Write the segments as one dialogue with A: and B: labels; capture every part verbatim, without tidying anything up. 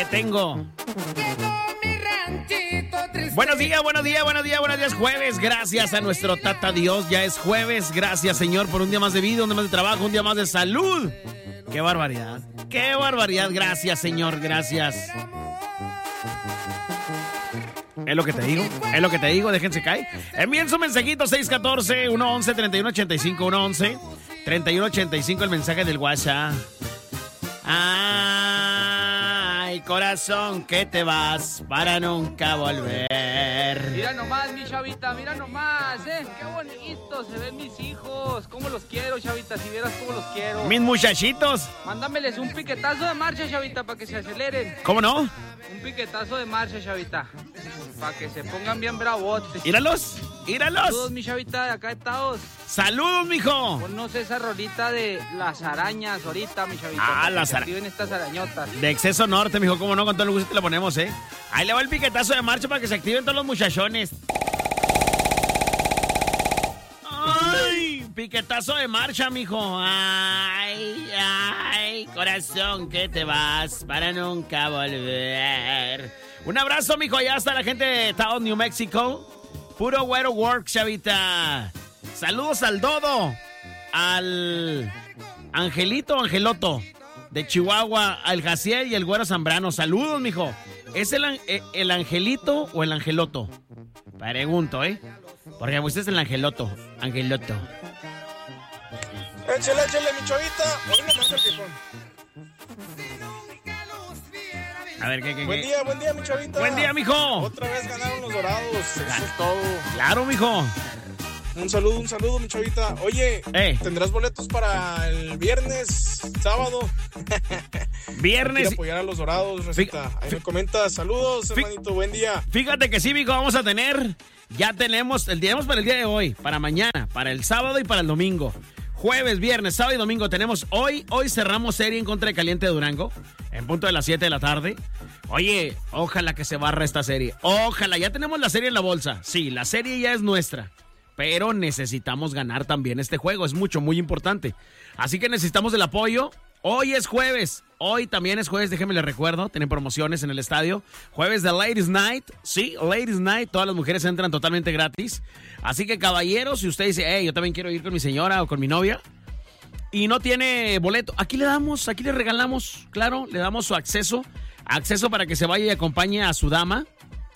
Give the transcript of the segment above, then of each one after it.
A: ¿Qué tengo? Buenos días, buenos días, buenos días, buenos días. Jueves, gracias a nuestro Tata Dios. Ya es jueves. Gracias, Señor, por un día más de vida, un día más de trabajo, un día más de salud. ¡Qué barbaridad! ¡Qué barbaridad! Gracias, Señor, gracias. Es lo que te digo, es lo que te digo, déjense caer. Envíen su mensajito seis uno cuatro, uno once, treinta y uno ochenta y cinco, uno once, treinta y uno ochenta y cinco, el mensaje del WhatsApp. Ay, corazón, que te vas para nunca volver.
B: Mira nomás, mi chavita, mira nomás, eh, qué bonitos se ven mis hijos. Cómo los quiero, chavita, si vieras cómo los quiero.
A: Mis muchachitos.
B: Mándameles un piquetazo de marcha, chavita, para que se aceleren.
A: ¿Cómo no?
B: Un piquetazo de marcha, chavita, para que se pongan bien bravotes.
A: Íralos, íralos.
B: Saludos, mi chavita, de acá de Taos.
A: Saludos, mijo.
B: Ponnos esa rolita de las arañas ahorita, mi chavita.
A: Ah, las arañas.
B: Activen estas arañotas.
A: De Exceso Norte, mijo, cómo no, con todo el gusto te la ponemos, ¿eh? Ahí le va el piquetazo de marcha para que se activen todos los muchachones. ¡Ay! Piquetazo de marcha, mijo. ¡Ay, ay! Corazón, que te vas para nunca volver. Un abrazo, mijo, allá está la gente de Taos, New Mexico. Puro güero work, chavita. Saludos al Dodo, al Angelito, Angeloto, de Chihuahua, al Jaciel y el Güero Zambrano. Saludos, mijo. ¿Es el, el Angelito o el Angeloto? Pregunto, ¿eh? Porque usted es el Angeloto. Angeloto.
C: Échale, échale, mi chavita. Hoy no más el viejón.
A: A ver, ¿qué, qué,
C: Buen
A: qué?
C: día, buen día, mi chavita.
A: Buen día, mijo.
C: Otra vez ganaron los Dorados. Eso es todo.
A: Claro, mijo.
C: Un saludo, un saludo, mi chavita. Oye,
A: Eh.
C: ¿tendrás boletos para el viernes, sábado?
A: Viernes.
C: Quiero apoyar a los Dorados, Recita. Ahí me comenta. Saludos, hermanito. Buen día.
A: Fíjate que sí, mijo, vamos a tener. Ya tenemos, el tenemos para el día de hoy, para mañana, para el sábado y para el domingo. Jueves, viernes, sábado y domingo tenemos hoy. Hoy cerramos serie en contra de Caliente de Durango, en punto de las siete de la tarde. Oye, ojalá que se barra esta serie. Ojalá, ya tenemos la serie en la bolsa. Sí, la serie ya es nuestra. Pero necesitamos ganar también este juego. Es mucho, muy importante. Así que necesitamos el apoyo. Hoy es jueves. Hoy también es jueves, déjenme les recuerdo. Tienen promociones en el estadio. Jueves de Ladies Night. Sí, Ladies Night. Todas las mujeres entran totalmente gratis. Así que, caballeros, si usted dice, hey, yo también quiero ir con mi señora o con mi novia, y no tiene boleto, aquí le damos, aquí le regalamos, claro, le damos su acceso. Acceso para que se vaya y acompañe a su dama,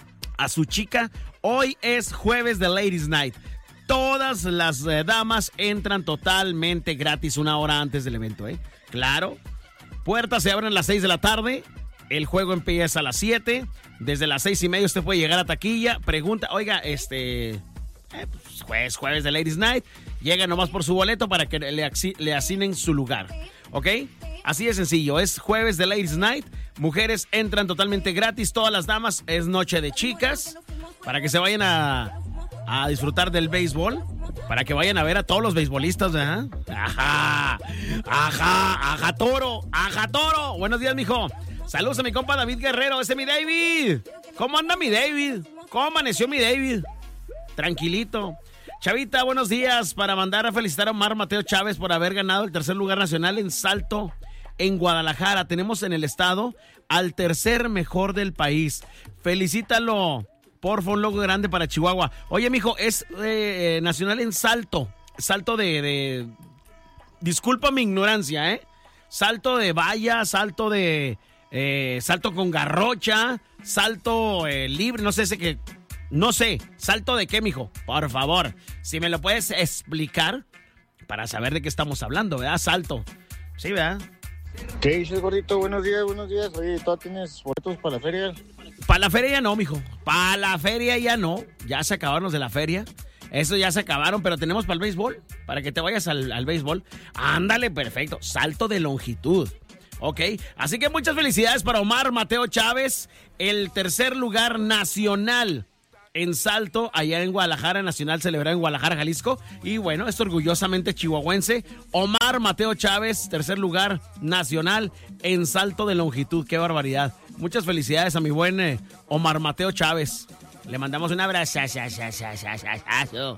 A: a su chica. Hoy es jueves de Ladies Night. Todas las eh, damas entran totalmente gratis una hora antes del evento, ¿eh? Claro. Puertas se abren a las seis de la tarde. El juego empieza a las siete. Desde las seis y media usted puede llegar a taquilla. Pregunta, oiga, este... Eh, pues, jueves, jueves de Ladies Night. Llega nomás por su boleto para que le, le asignen su lugar. ¿Ok? Así de sencillo. Es jueves de Ladies Night. Mujeres entran totalmente gratis. Todas las damas. Es noche de chicas. Para que se vayan a... a disfrutar del béisbol, para que vayan a ver a todos los beisbolistas, ¿verdad? Ajá, ajá, ajá, toro, ajá, toro. Buenos días, mijo. Saludos a mi compa David Guerrero, ese es mi David. ¿Cómo anda mi David? ¿Cómo amaneció mi David? Tranquilito. Chavita, buenos días. Para mandar a felicitar a Omar Mateo Chávez por haber ganado el tercer lugar nacional en salto en Guadalajara. Tenemos en el estado al tercer mejor del país. Felicítalo. Porfa, un logo grande para Chihuahua. Oye, mijo, es eh, nacional en salto. Salto de, de... Disculpa mi ignorancia, ¿eh? Salto de valla, salto de... Eh, salto con garrocha, salto eh, libre, no sé, ese que... No sé, ¿salto de qué, mijo? Por favor, si me lo puedes explicar para saber de qué estamos hablando, ¿verdad? Salto. Sí, ¿verdad?
D: ¿Qué dices, gordito? Buenos días, buenos días. Oye, ¿tú tienes boletos para la feria?
A: Para la feria ya no, mijo. Para la feria ya no. Ya se acabaron los de la feria. Eso ya se acabaron, pero tenemos para el béisbol. Para que te vayas al, al béisbol. Ándale, perfecto. Salto de longitud. Ok. Así que muchas felicidades para Omar Mateo Chávez. El tercer lugar nacional en salto allá en Guadalajara, nacional celebrado en Guadalajara, Jalisco. Y bueno, es orgullosamente chihuahuense. Omar Mateo Chávez, tercer lugar nacional en salto de longitud. ¡Qué barbaridad! Muchas felicidades a mi buen eh, Omar Mateo Chávez. Le mandamos un abrazo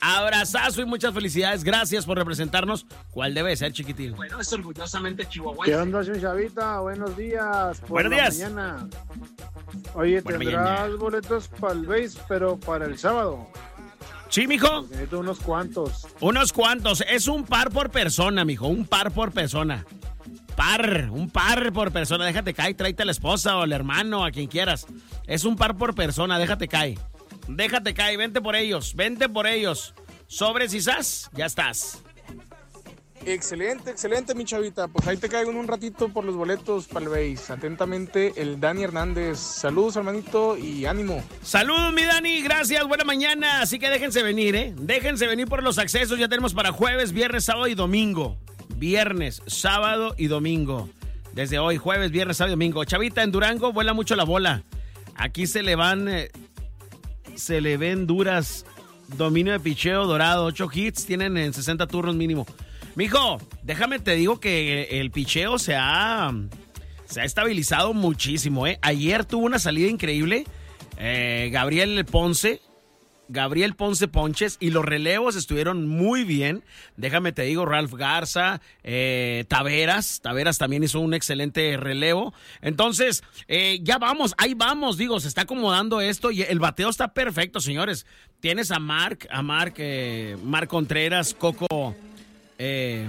A: Abrazazo y muchas felicidades. Gracias por representarnos. ¿Cuál debe ser, chiquitín?
E: Bueno, es orgullosamente chihuahua.
F: ¿Qué onda, soy Chavita? Buenos días. Por
A: Buenos días.
F: Mañana. Oye,
A: Buena
F: tendrás
A: mañana.
F: boletos para el base, pero para el sábado.
A: Sí, mijo.
F: Necesito unos cuantos.
A: Unos cuantos. Es un par por persona, mijo. Un par por persona. Par, un par por persona. Déjate caer, tráete a la esposa o al hermano, a quien quieras. Es un par por persona, déjate caer. Déjate caer, vente por ellos, vente por ellos. Sobres y sas, ya estás.
C: Excelente, excelente, mi Chavita. Pues ahí te caigo en un ratito por los boletos para el base. Atentamente, el Dani Hernández. Saludos, hermanito, y ánimo.
A: Saludos, mi Dani, gracias, buena mañana. Así que déjense venir, ¿eh? Déjense venir por los accesos. Ya tenemos para jueves, viernes, sábado y domingo. Viernes, sábado y domingo. Desde hoy, jueves, viernes, sábado y domingo. Chavita, en Durango vuela mucho la bola. Aquí se le van... Eh, se le ven duras. Dominio de picheo dorado. Ocho hits tienen en sesenta turnos mínimo. Mijo, déjame te digo que el picheo se ha, se ha estabilizado muchísimo, ¿eh? Ayer tuvo una salida increíble. Eh, Gabriel Ponce. Gabriel Ponce Ponches y los relevos estuvieron muy bien. Déjame te digo, Ralph Garza, eh, Taveras, Taveras también hizo un excelente relevo. Entonces, eh, ya vamos, ahí vamos, digo, se está acomodando esto y el bateo está perfecto, señores. Tienes a Mark, a Mark, eh, Mark Contreras, Coco, eh,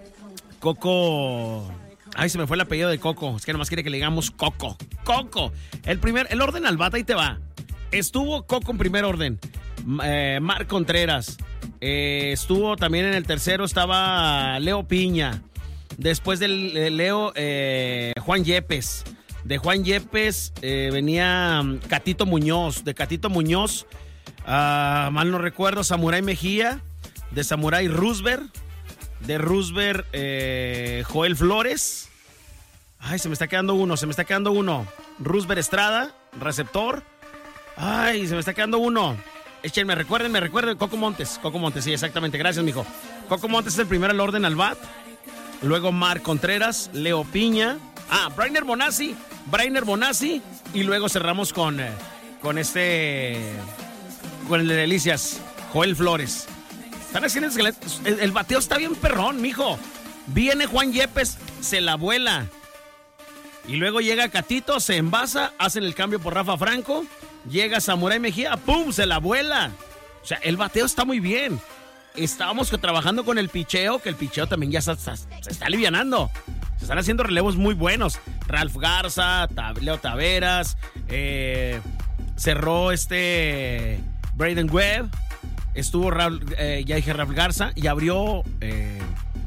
A: Coco... Ay, se me fue el apellido de Coco, es que nomás quiere que le digamos Coco, Coco. El primer, el orden al bate, ahí te va. Estuvo Coco en primer orden, eh, Mark Contreras, eh, estuvo también en el tercero, estaba Leo Piña, después del de Leo, eh, Juan Yepes, de Juan Yepes eh, venía um, Catito Muñoz, de Catito Muñoz, uh, mal no recuerdo, Samurai Mejía, de Samurai Roosevelt, de Roosevelt eh, Joel Flores, ay, se me está quedando uno, se me está quedando uno, Roosevelt Estrada, receptor. Ay, se me está quedando uno. Échenme, recuerden, me recuerden. Coco Montes, Coco Montes, sí, exactamente. Gracias, mijo. Coco Montes es el primero al orden al bat. Luego Mark Contreras, Leo Piña. Ah, Brainer Bonazzi, Brainer Bonazzi. Y luego cerramos con, eh, con este, con el de Delicias, Joel Flores. Están haciendo esqueletos. El, el bateo está bien perrón, mijo. Viene Juan Yepes, se la vuela. Y luego llega Catito, se envasa, hacen el cambio por Rafa Franco. Llega Samurai Mejía, ¡pum! Se la vuela. O sea, el bateo está muy bien. Estábamos trabajando con el picheo, que el picheo también ya se, se, se está alivianando. Se están haciendo relevos muy buenos. Ralph Garza, Tab, Leo Taveras, eh, cerró este Braden Webb, estuvo Ralph, eh, ya dije Ralph Garza, y abrió eh,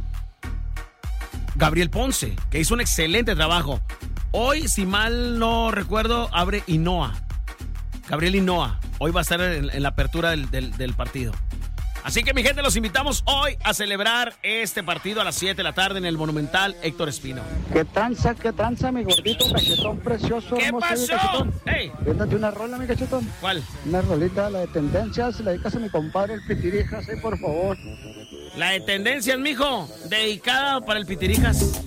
A: Gabriel Ponce, que hizo un excelente trabajo. Hoy, si mal no recuerdo, abre Hinoa. Gabriel Hinoa. Hoy va a estar en, en la apertura del, del, del partido. Así que, mi gente, los invitamos hoy a celebrar este partido a las siete de la tarde en el Monumental Héctor Espino.
G: ¿Qué tranza, qué tranza, mi gordito cachetón precioso?
A: ¿Qué
G: hermoso,
A: pasó?
G: Mi cachetón.
A: Hey.
G: Véndate una rola, mi cachetón.
A: ¿Cuál?
G: Una rolita, la de tendencias, la dedicas a mi compadre, el Pitirijas, eh, por favor.
A: La de tendencias, mijo. Dedicada para el Pitirijas.